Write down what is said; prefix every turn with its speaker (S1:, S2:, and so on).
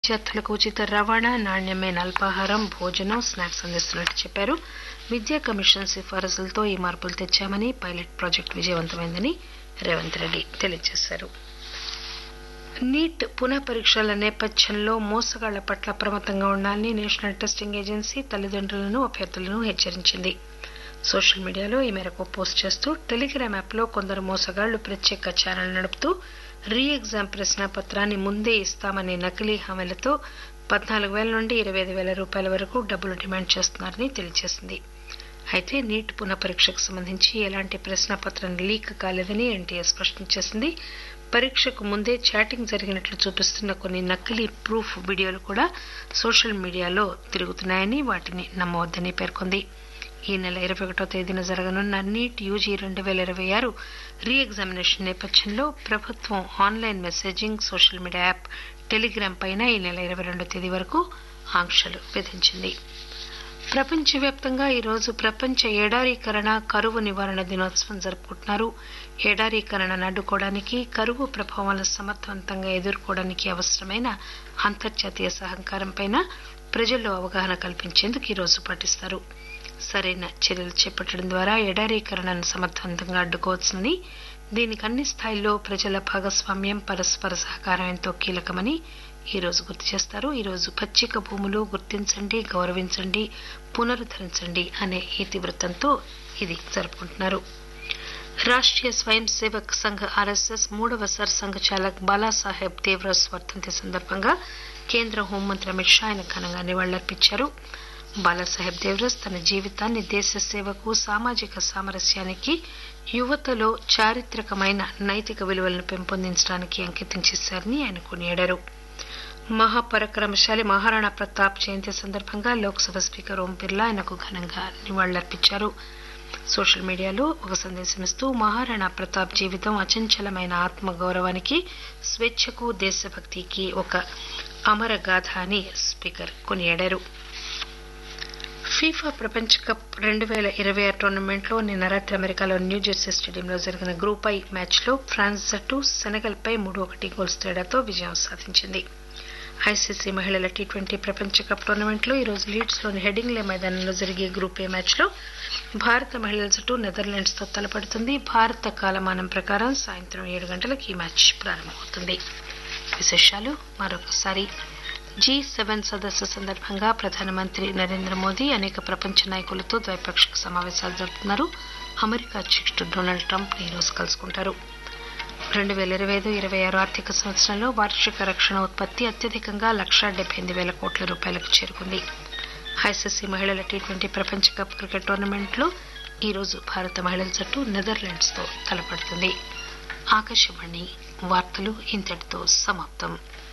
S1: విద్యార్థులకు ఉచిత రవాణా, నాణ్యమైన అల్పాహారం, భోజనం, స్నాక్స్ అందిస్తున్నట్టు చెప్పారు. విద్యా కమిషన్ సిఫారసులతో ఈ మార్పులు తెచ్చామని, పైలట్ ప్రాజెక్టు విజయవంతమైందని రేవంత్ రెడ్డి తెలియజేశారు. నీట్ పునః పరీక్షల నేపథ్యంలో మోసగాళ్ల పట్ల అప్రమత్తంగా ఉండాలని నేషనల్ టెస్టింగ్ ఏజెన్సీ తల్లిదండ్రులను, అభ్యర్థులను హెచ్చరించింది. సోషల్ మీడియాలో ఈ మేరకు పోస్ట్ చేస్తూ టెలిగ్రామ్ యాప్లో కొందరు మోసగాళ్లు ప్రత్యేక ఛానల్ నడుపుతూ రీ ఎగ్జామ్ ప్రశ్నాపత్రాన్ని ముందే ఇస్తామనే నకిలీ హామీలతో 14,000 నుండి 25,000 రూపాయల వరకు డబ్బులు డిమాండ్ చేస్తున్నారని తెలియజేసింది. అయితే నీట్ పునః పరీక్షకు సంబంధించి ఎలాంటి ప్రశ్నాపత్రం లీక్ కాలేదని ఎన్టీఏ స్పష్టం చేసింది. పరీక్షకు ముందే చాటింగ్ జరిగినట్లు చూపిస్తున్న కొన్ని నకిలీ ప్రూఫ్ వీడియోలు కూడా సోషల్ మీడియాలో తిరుగుతున్నాయని, వాటిని నమ్మవద్దని పేర్కొంది. ఈ నెల 21వ తేదీన జరగనున్న నీట్ యూజీ 2026 రీ ఎగ్జామినేషన్ నేపథ్యంలో ప్రభుత్వం online messaging, social media app Telegram పైన ఈ నెల 22వ తేదీ వరకు ఆంక్షలు విధించింది. ప్రపంచవ్యాప్తంగా ఈరోజు ప్రపంచ ఎడారీకరణ, కరువు నివారణ దినోత్సవం జరుపుకుంటున్నారు. ఎడారీకరణను అడ్డుకోవడానికి, కరువు ప్రభావాలను సమర్థవంతంగా ఎదుర్కోవడానికి అవసరమైన అంతర్జాతీయ సహకారంపై ప్రజల్లో అవగాహన కల్పించేందుకు ఈరోజు పాటిస్తారు. సరైన చర్యలు చేపట్టడం ద్వారా ఎడారీకరణను సమర్థవంతంగా అడ్డుకోవచ్చునని, దీనికి అన్ని స్థాయిల్లో ప్రజల భాగస్వామ్యం, పరస్పర సహకారం ఎంతో కీలకమని ఈరోజు గుర్తు చేస్తారు. ఈరోజు పచ్చిక భూములు గుర్తించండి, గౌరవించండి, పునరుద్ధరించండి అనే ఇతివృత్తంతో ఇది జరుపుకుంటున్నారు. రాష్ట్రీయ స్వయం సేవక్ సంఘ్ ఆర్ఎస్ఎస్ 3వ సర్సంఘ్ చాలక్ బాలాసాహెబ్ దేవ్రస్ వర్ధంతి సందర్భంగా కేంద్ర హోంమంత్రి అమిత్ షా ఆయన ఘనంగా నివాళులర్పించారు. బాలాసాహెబ్ దేవ్రస్ తన జీవితాన్ని దేశ సేవకు, సామాజిక సామరస్యానికి, యువతలో చారిత్రకమైన నైతిక విలువలను పెంపొందించడానికి అంకితం చేశారని ఆయన కొనియాడారు. మహాపరాక్రమశాలి మహారాణా ప్రతాప్ జయంతి సందర్భంగా లోక్సభ స్పీకర్ ఓం బిర్లా ఆయనకు ఘనంగా నివాళులర్పించారు. సోషల్ మీడియాలో ఒక సందేశం ఇస్తూ మహారాణా ప్రతాప్ జీవితం అచంచలమైన ఆత్మగౌరవానికి, స్వేచ్ఛకు, దేశభక్తికి ఒక అమర గాథ అని స్పీకర్ కొనియాడారు. ఫీఫా ప్రపంచ కప్ 2026 టోర్నమెంట్లో నిన్న రాత్రి అమెరికాలో న్యూజెర్సీ స్టేడియంలో జరిగిన గ్రూప్ ఐ మ్యాచ్లో ఫ్రాన్స్ జట్టు సెనెగల్పై 3-1 గోల్స్ తేడాతో విజయం సాధించింది. ఐసీసీ మహిళల టీ20 ప్రపంచ కప్ టోర్నమెంట్లో ఈరోజు లీడ్స్లోని హెడింగ్లే మైదానంలో జరిగే గ్రూప్ ఏ మ్యాచ్లో భారత మహిళల జట్టు నెదర్లాండ్స్తో తలపడుతుంది. భారత కాలమానం ప్రకారం సాయంత్రం 7 గంటలకు ఈ మ్యాచ్ ప్రారంభమవుతుంది. విశేషాలు మరొకసారి. G7 సదస్సు సందర్భంగా ప్రధానమంత్రి నరేంద్ర మోదీ అనేక ప్రపంచ నాయకులతో ద్వైపాక్షిక సమావేశాలు జరుపుతున్నారు. అమెరికా అధ్యక్షుడు డొనాల్డ్ ట్రంప్ ఈ రోజు కలుసుకుంటారు. 2025-26 ఆర్థిక సంవత్సరంలో వార్షిక రక్షణ ఉత్పత్తి అత్యధికంగా 1,78,000 కోట్ల రూపాయలకు చేరుకుంది. ఐసీసీ మహిళల టీ20 ప్రపంచ కప్ క్రికెట్ టోర్నమెంట్లో ఈరోజు భారత మహిళల జట్టు నెదర్లాండ్స్తో తలపడుతుంది. ఆకాశవాణి వార్తలు ఇంతటితో సమాప్తం.